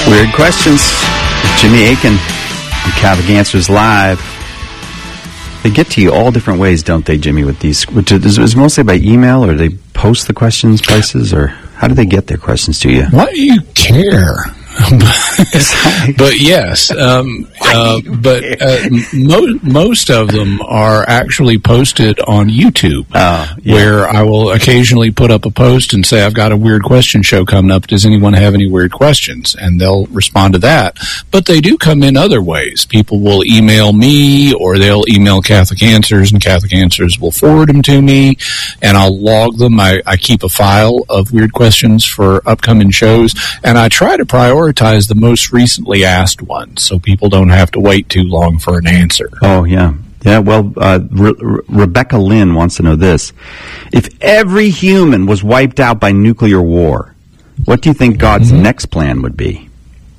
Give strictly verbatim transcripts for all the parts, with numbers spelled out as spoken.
Weird Questions with Jimmy Akin on Catholic Answers Live. They get to you all different ways, don't they, Jimmy, with these? Which is, is mostly by email, or they post the questions, places, or how do they get their questions to you? Why do you care? But yes, um, uh, but uh, mo- most of them are actually posted on YouTube, uh, yeah. where I will occasionally put up a post and say, I've got a weird question show coming up. Does anyone have any weird questions? And they'll respond to that. But they do come in other ways. People will email me, or they'll email Catholic Answers, and Catholic Answers will forward them to me, and I'll log them. I, I keep a file of weird questions for upcoming shows, and I try to prioritize the most recently asked ones, so people don't have to wait too long for an answer. Oh, yeah. Yeah, well, uh, Re- Re- Rebecca Lynn wants to know this. If every human was wiped out by nuclear war, what do you think God's mm-hmm. next plan would be?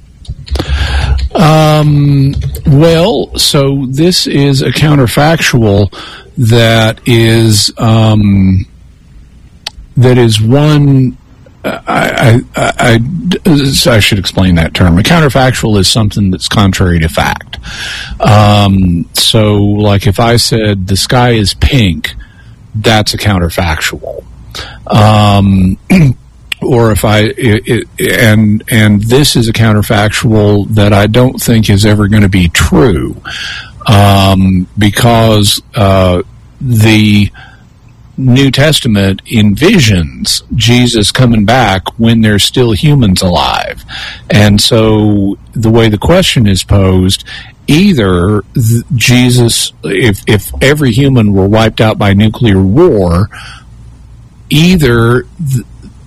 Um, well, so this is a counterfactual that is, um, that is one... I, I, I, I should explain that term. A counterfactual is something that's contrary to fact. Um, so, like if I said the sky is pink, that's a counterfactual. Um, or if I it, it, and and this is a counterfactual that I don't think is ever going to be true, um, because uh, the New Testament envisions Jesus coming back when there's still humans alive. And so the way the question is posed, either th- Jesus, if, if every human were wiped out by nuclear war, either, th-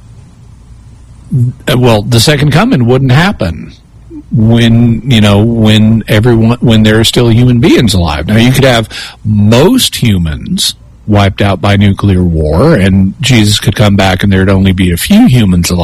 well, the second coming wouldn't happen when, you know, when everyone, when there are still human beings alive. Now, you could have most humans wiped out by nuclear war, and Jesus could come back and there'd only be a few humans alive.